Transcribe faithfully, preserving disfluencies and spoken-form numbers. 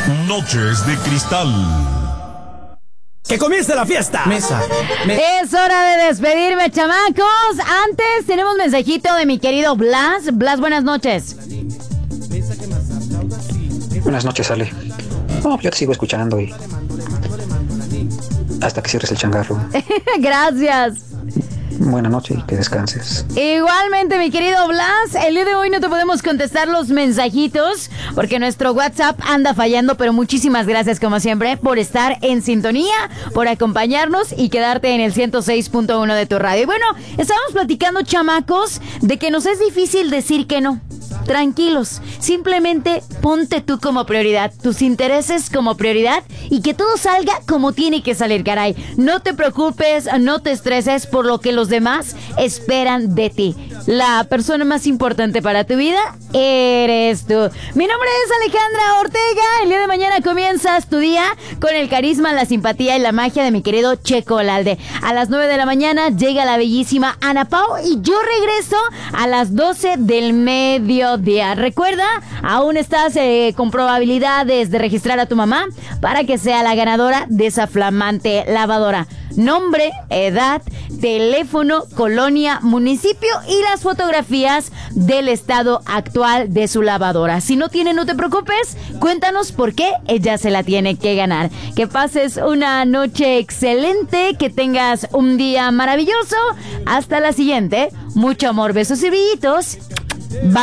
Noches de Cristal. ¡Que comience la fiesta! Mesa. Me- Es hora de despedirme, chamacos. Antes tenemos mensajito de mi querido Blas. Blas, buenas noches. Buenas noches, Ale. No, yo te sigo escuchando y hasta que cierres el changarro. Gracias. Buenas noches y que descanses. Igualmente, mi querido Blas, el día de hoy no te podemos contestar los mensajitos porque nuestro WhatsApp anda fallando, pero muchísimas gracias como siempre por estar en sintonía, por acompañarnos y quedarte en el ciento seis punto uno de tu radio. Y bueno, estábamos platicando, chamacos, de que nos es difícil decir que no. Tranquilos, simplemente ponte tú como prioridad, tus intereses como prioridad y que todo salga como tiene que salir, caray. No te preocupes, no te estreses por lo que los demás esperan de ti. La persona más importante para tu vida eres tú. Mi nombre es Alejandra Ortega. El día de mañana comienzas tu día con el carisma, la simpatía y la magia de mi querido Checo Olalde. A las nueve de la mañana llega la bellísima Ana Pau y yo regreso a las doce del mediodía. Recuerda, aún estás eh, con probabilidades de registrar a tu mamá para que sea la ganadora de esa flamante lavadora. Nombre, edad, teléfono, colonia, municipio y las fotografías del estado actual de su lavadora. Si no tiene, no te preocupes, cuéntanos por qué ella se la tiene que ganar. Que pases una noche excelente, que tengas un día maravilloso. Hasta la siguiente. Mucho amor, besos y brillitos. Bye.